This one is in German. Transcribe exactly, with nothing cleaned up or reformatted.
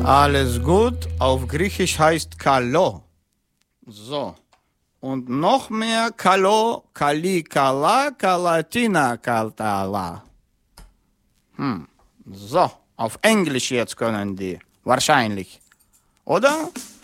Alles gut, auf Griechisch heißt Kalo. So. Und noch mehr Kalo, Kali, Kala, Kalatina, Kaltala. Hm. So, auf Englisch jetzt können die. Wahrscheinlich. Oder?